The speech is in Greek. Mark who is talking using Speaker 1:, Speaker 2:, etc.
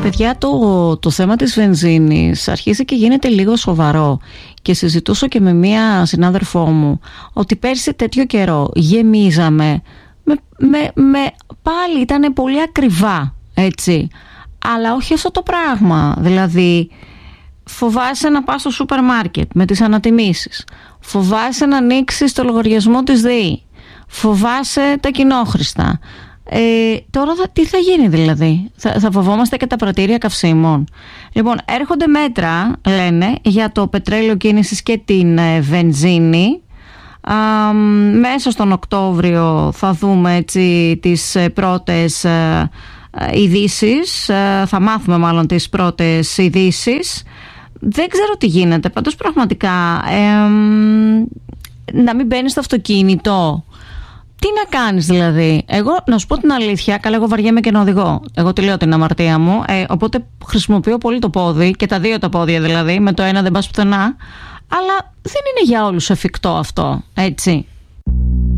Speaker 1: Παιδιά, το θέμα της βενζίνης αρχίζει και γίνεται λίγο σοβαρό. Και συζητούσα και με μία συνάδελφό μου ότι πέρσι τέτοιο καιρό γεμίζαμε πάλι ήταν πολύ ακριβά, έτσι. Αλλά όχι αυτό το πράγμα. Δηλαδή, φοβάσαι να πας στο σούπερ μάρκετ με τις ανατιμήσεις. Φοβάσαι να ανοίξεις το λογαριασμό της ΔΕΗ. Φοβάσαι τα κοινόχρηστα. Τώρα τι θα γίνει δηλαδή? Θα φοβόμαστε και τα πρατήρια καυσίμων? Λοιπόν, έρχονται μέτρα, λένε, για το πετρέλαιο κίνησης και την βενζίνη. Μέσα στον Οκτώβριο θα δούμε έτσι τις πρώτες ειδήσεις. Θα μάθουμε μάλλον τις πρώτες ειδήσεις. Δεν ξέρω τι γίνεται. Πάντως πραγματικά να μην μπαίνεις στο αυτοκίνητο. Τι να κάνεις δηλαδή? Εγώ να σου πω την αλήθεια, καλά, εγώ βαριέμαι και να οδηγώ. Εγώ τη λέω την αμαρτία μου, οπότε χρησιμοποιώ πολύ το πόδι, και τα δύο τα πόδια δηλαδή, με το ένα δεν πας πουθενά. Αλλά δεν είναι για όλους εφικτό αυτό, έτσι.